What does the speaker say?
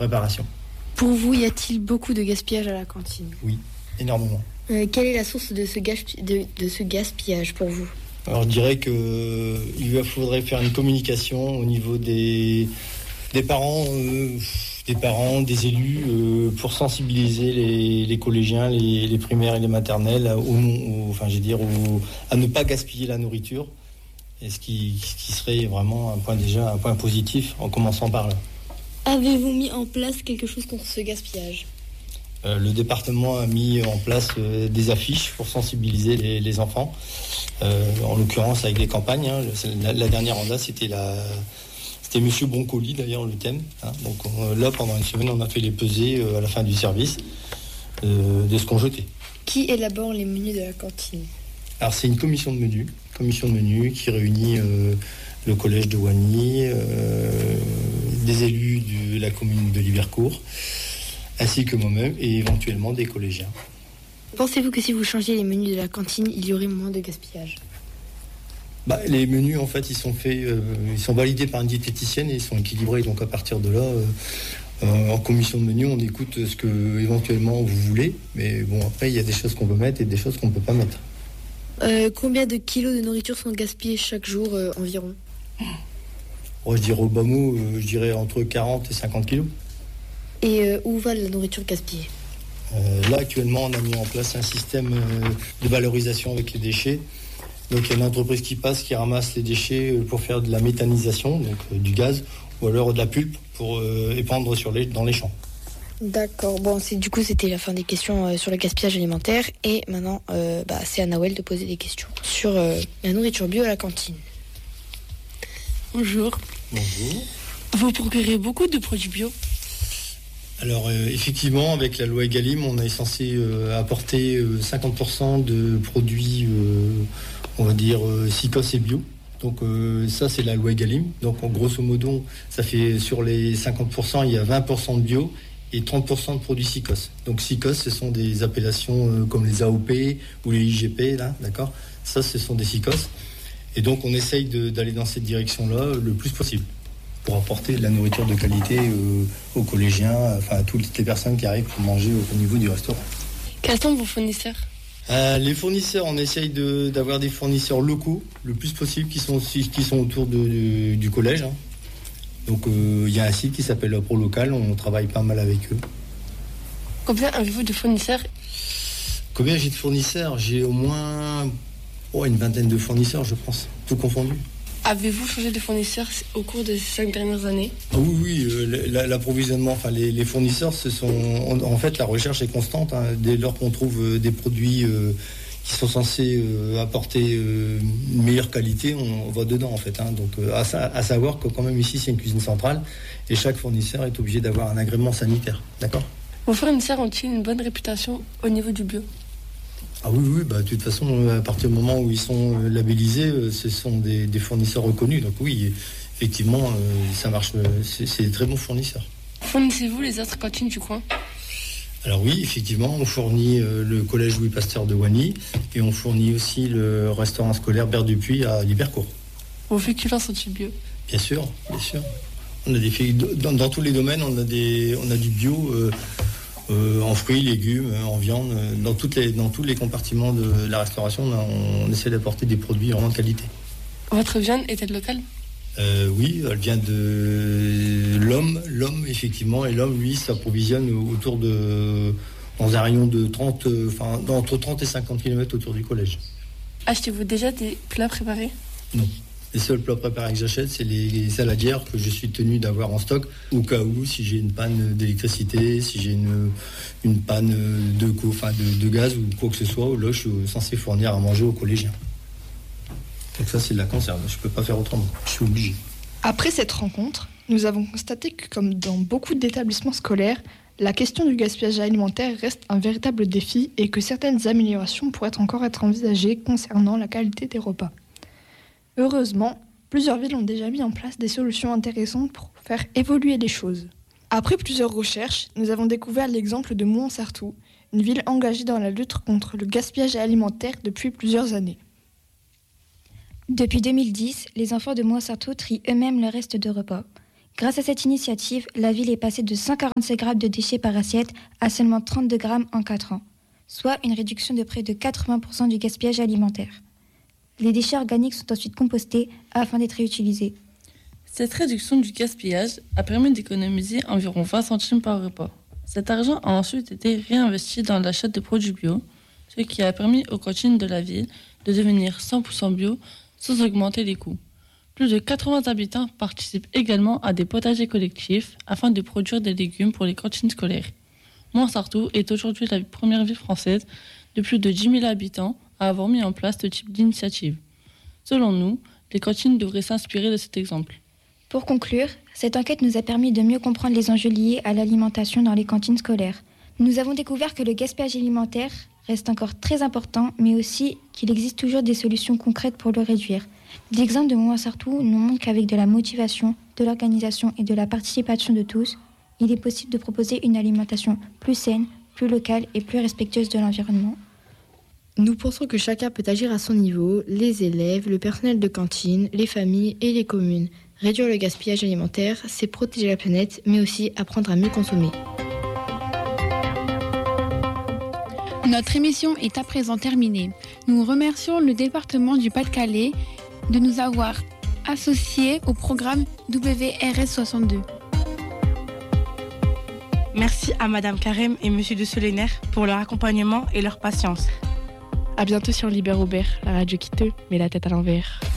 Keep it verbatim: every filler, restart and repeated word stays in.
préparation. Pour vous, y a-t-il beaucoup de gaspillage à la cantine ? Oui, énormément. Euh, quelle est la source de ce, gaspi- de, de ce gaspillage pour vous ? Alors je dirais qu'il faudrait faire une communication au niveau des, des parents, euh, des parents, des élus, euh, pour sensibiliser les, les collégiens, les, les primaires et les maternelles au, au, enfin, je veux dire, au, à ne pas gaspiller la nourriture. Et ce qui, ce qui serait vraiment un point déjà un point positif en commençant par là. Avez-vous mis en place quelque chose contre ce gaspillage ? Euh, le département a mis en place euh, des affiches pour sensibiliser les, les enfants, euh, en l'occurrence avec des campagnes. Hein. La, la dernière en date, c'était, la, c'était Monsieur Broncoli, d'ailleurs, le thème. Hein. Donc on, là, pendant une semaine, on a fait les pesées euh, à la fin du service euh, de ce qu'on jetait. Qui élabore les menus de la cantine ? Alors c'est une commission de menus, commission de menus qui réunit euh, le collège de Wagny, euh, des élus de la commune de Libercourt, ainsi que moi-même et éventuellement des collégiens. Pensez-vous que si vous changiez les menus de la cantine, il y aurait moins de gaspillage ? Bah, les menus, en fait, ils sont faits, euh, ils sont validés par une diététicienne et ils sont équilibrés. Donc à partir de là, euh, euh, en commission de menu, on écoute ce que éventuellement vous voulez. Mais bon, après, il y a des choses qu'on peut mettre et des choses qu'on ne peut pas mettre. Euh, combien de kilos de nourriture sont gaspillés chaque jour euh, environ ? Oh, je dirais au bas mot, euh, je dirais entre quarante et cinquante kilos. Et euh, où va la nourriture gaspillée ? euh, Là, actuellement, on a mis en place un système euh, de valorisation avec les déchets. Donc, il y a une entreprise qui passe, qui ramasse les déchets pour faire de la méthanisation, donc euh, du gaz, ou alors de la pulpe pour euh, épandre sur les, dans les champs. D'accord. Bon, c'est, du coup, c'était la fin des questions euh, sur le gaspillage alimentaire. Et maintenant, euh, bah, c'est à Nawel de poser des questions sur euh, la nourriture bio à la cantine. Bonjour. Bonjour. Vous procurez beaucoup de produits bio ? Alors, euh, effectivement, avec la loi Egalim, on est censé euh, apporter euh, cinquante pour cent de produits, euh, on va dire, euh, SICOS et bio. Donc euh, ça, c'est la loi Egalim. Donc, en grosso modo, ça fait sur les cinquante pour cent, il y a vingt pour cent de bio et trente pour cent de produits SICOS. Donc SICOS, ce sont des appellations euh, comme les A O P ou les I G P, là, d'accord ? Ça, ce sont des SICOS. Et donc on essaye de, d'aller dans cette direction-là le plus possible pour apporter de la nourriture de qualité euh, aux collégiens, enfin à toutes les personnes qui arrivent pour manger au, au niveau du restaurant. Quels sont vos fournisseurs ? Euh, les fournisseurs, on essaye de, d'avoir des fournisseurs locaux le plus possible qui sont, qui sont autour de, de, du collège. Hein. Donc il euh, y a un site qui s'appelle ProLocal, on travaille pas mal avec eux. Combien avez-vous de fournisseurs ? Combien j'ai de fournisseurs ? J'ai au moins oh, une vingtaine de fournisseurs, je pense, tout confondu. Avez-vous changé de fournisseur au cours de ces cinq dernières années ? Ah oui, oui, euh, l'approvisionnement, enfin les, les fournisseurs, ce sont, en fait, la recherche est constante. Hein, dès lors qu'on trouve euh, des produits euh, qui sont censés euh, apporter euh, une meilleure qualité, on, on va dedans en fait. Hein, donc, euh, à, à savoir que quand même ici, c'est une cuisine centrale et chaque fournisseur est obligé d'avoir un agrément sanitaire, d'accord ? Vos fournisseurs ont-ils une bonne réputation au niveau du bio ? Ah oui, oui, bah, de toute façon, à partir du moment où ils sont labellisés, ce sont des, des fournisseurs reconnus. Donc oui, effectivement, ça marche, c'est, c'est des très bons fournisseurs. Fournissez-vous les autres cantines du coin ? Alors oui, effectivement, on fournit le collège Louis Pasteur de Wagny et on fournit aussi le restaurant scolaire Berre du Puy à Libercourt. Vos féculents sont-ils bio ? Bien sûr, bien sûr. On a des dans, dans tous les domaines, on a des, on a du bio. Euh, Euh, en fruits, légumes, en viande, dans, toutes les, dans tous les compartiments de la restauration, on, on essaie d'apporter des produits vraiment de qualité. Votre viande est-elle locale ? euh, Oui, elle vient de l'homme, l'homme effectivement, et l'homme, lui, s'approvisionne autour de, dans un rayon de trente, enfin, entre trente et cinquante kilomètres autour du collège. Achetez-vous déjà des plats préparés ? Non. Les seuls plats préparés que j'achète, c'est les saladières que je suis tenu d'avoir en stock au cas où, si j'ai une panne d'électricité, si j'ai une, une panne de, enfin de, de gaz ou quoi que ce soit, là je suis censé fournir à manger aux collégiens. Donc ça, c'est de la conserve, je ne peux pas faire autrement, je suis obligé. Après cette rencontre, nous avons constaté que, comme dans beaucoup d'établissements scolaires, la question du gaspillage alimentaire reste un véritable défi et que certaines améliorations pourraient encore être envisagées concernant la qualité des repas. Heureusement, plusieurs villes ont déjà mis en place des solutions intéressantes pour faire évoluer les choses. Après plusieurs recherches, nous avons découvert l'exemple de Mouansartou, une ville engagée dans la lutte contre le gaspillage alimentaire depuis plusieurs années. Depuis deux mille dix, les enfants de Mouansartou trient eux-mêmes le reste de repas. Grâce à cette initiative, la ville est passée de cent quarante-sept grammes de déchets par assiette à seulement trente-deux grammes en quatre ans, soit une réduction de près de quatre-vingts pour cent du gaspillage alimentaire. Les déchets organiques sont ensuite compostés afin d'être réutilisés. Cette réduction du gaspillage a permis d'économiser environ vingt centimes par repas. Cet argent a ensuite été réinvesti dans l'achat de produits bio, ce qui a permis aux cantines de la ville de devenir cent pour cent bio sans augmenter les coûts. Plus de quatre-vingts habitants participent également à des potagers collectifs afin de produire des légumes pour les cantines scolaires. Montsartou est aujourd'hui la première ville française de plus de dix mille habitants à avoir mis en place ce type d'initiative. Selon nous, les cantines devraient s'inspirer de cet exemple. Pour conclure, cette enquête nous a permis de mieux comprendre les enjeux liés à l'alimentation dans les cantines scolaires. Nous avons découvert que le gaspillage alimentaire reste encore très important, mais aussi qu'il existe toujours des solutions concrètes pour le réduire. L'exemple de Montsartou nous montre qu'avec de la motivation, de l'organisation et de la participation de tous, il est possible de proposer une alimentation plus saine, plus locale et plus respectueuse de l'environnement. Nous pensons que chacun peut agir à son niveau, les élèves, le personnel de cantine, les familles et les communes. Réduire le gaspillage alimentaire, c'est protéger la planète, mais aussi apprendre à mieux consommer. Notre émission est à présent terminée. Nous remercions le département du Pas-de-Calais de nous avoir associés au programme W R S soixante-deux. Merci à Madame Carême et Monsieur de Solener pour leur accompagnement et leur patience. À bientôt sur Libère Aubert, la radio qui te met la tête à l'envers.